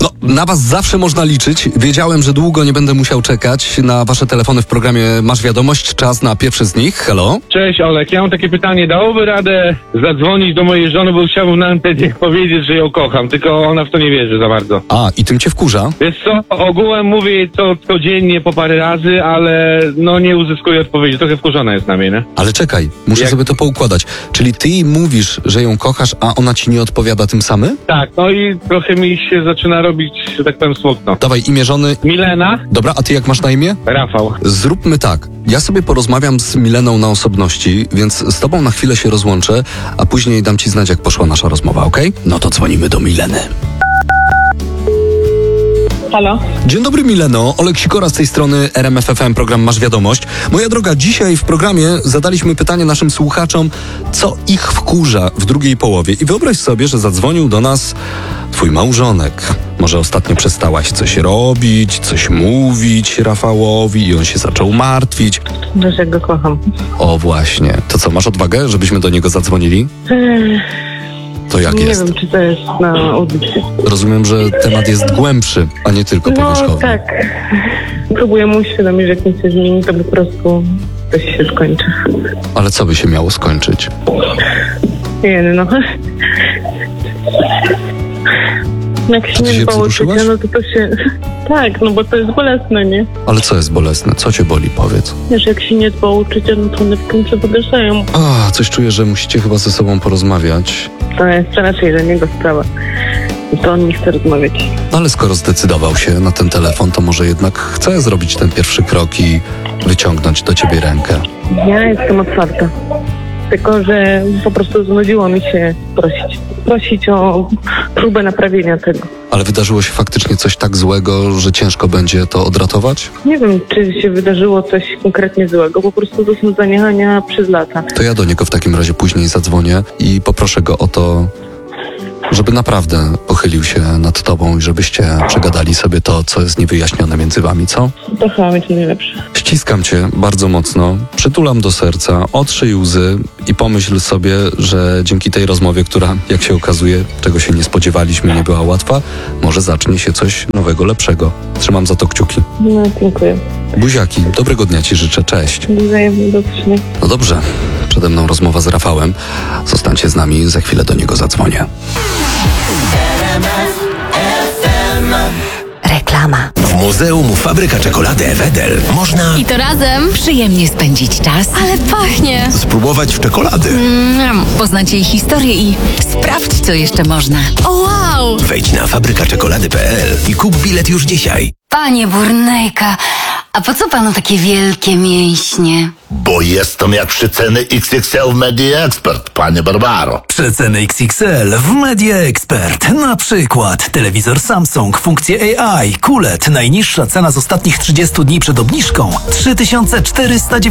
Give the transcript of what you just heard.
No, na was zawsze można liczyć. Wiedziałem, że długo nie będę musiał czekać na wasze telefony w programie Masz Wiadomość. Czas na pierwszy z nich. Hello? Cześć Olek, ja mam takie pytanie. Dałoby radę zadzwonić do mojej żony, bo chciałbym na antenie powiedzieć, że ją kocham, tylko ona w to nie wierzy za bardzo. A, i tym cię wkurza? Wiesz co, ogółem mówię jej to codziennie po parę razy, ale no nie uzyskuję odpowiedzi. Trochę wkurzona jest na mnie, nie? Ale czekaj, muszę sobie to poukładać. Czyli ty jej mówisz, że ją kochasz, a ona ci nie odpowiada tym samym? Tak, no i trochę mi się zaczyna robić, że tak powiem, smutno. Dawaj, imię żony. Milena? Dobra, a ty jak masz na imię? Rafał. Zróbmy tak. Ja sobie porozmawiam z Mileną na osobności, więc z tobą na chwilę się rozłączę, a później dam ci znać, jak poszła nasza rozmowa, okej? No to dzwonimy do Mileny. Halo? Dzień dobry, Mileno. Olek Sikora z tej strony, RMF FM, program Masz Wiadomość. Moja droga, dzisiaj w programie zadaliśmy pytanie naszym słuchaczom, co ich wkurza w drugiej połowie. I wyobraź sobie, że zadzwonił do nas twój małżonek. Może ostatnio przestałaś coś robić, coś mówić Rafałowi i on się zaczął martwić. Wiesz, jak go kocham. O właśnie. To co, masz odwagę, żebyśmy do niego zadzwonili? To jak Nie jest? wiem, czy to jest na audycji. Rozumiem, że temat jest głębszy, a nie tylko No powierzchowny. tak. Próbuję mu uświadomić, że jak nic się zmieni, to po prostu coś się skończy. Ale co by się miało skończyć? Nie no. Jak się Ty się nie dba o wzruszyłaś? uczucia, no to się... Tak, no bo to jest bolesne, nie? Ale co jest bolesne? Co cię boli, powiedz? Wiesz, jak się nie dba o uczucia, no to one w końcu wygaszają. A, coś czuję, że musicie chyba ze sobą porozmawiać. To jest raczej dla niego sprawa. To on nie chce rozmawiać. No ale skoro zdecydował się na ten telefon, to może jednak chce zrobić ten pierwszy krok i wyciągnąć do ciebie rękę. Ja jestem otwarta. Tylko, że po prostu znudziło mi się prosić o próbę naprawienia tego. Ale wydarzyło się faktycznie coś tak złego, że ciężko będzie to odratować? Nie wiem, czy się wydarzyło coś konkretnie złego, po prostu to są zaniechania przez lata. To ja do niego w takim razie później zadzwonię i poproszę go o to, żeby naprawdę pochylił się nad tobą i żebyście przegadali sobie to, co jest niewyjaśnione między wami, co? To chyba będzie najlepsze. Ściskam cię bardzo mocno, przytulam do serca, otrzyj łzy i pomyśl sobie, że dzięki tej rozmowie, która, jak się okazuje, czego się nie spodziewaliśmy, nie była łatwa, może zacznie się coś nowego, lepszego. Trzymam za to kciuki. No, dziękuję. Buziaki, dobrego dnia ci życzę, cześć. Wzajemnie do zobaczenia. No dobrze, przede mną rozmowa z Rafałem. Zostańcie z nami, za chwilę do niego zadzwonię. Reklama. W Muzeum Fabryka Czekolady Wedel można I to razem przyjemnie spędzić czas. Ale pachnie. spróbować czekolady. Poznać jej historię i sprawdź, co jeszcze można. O wow! Wejdź na fabrykaczekolady.pl i kup bilet już dzisiaj. Panie Burnejka, a po co panu takie wielkie mięśnie? Bo jestem jak przeceny XXL w Media Expert, panie Barbaro. Przeceny XXL w Media Expert. Na przykład telewizor Samsung, funkcje AI, QLED. Najniższa cena z ostatnich 30 dni przed obniżką 3490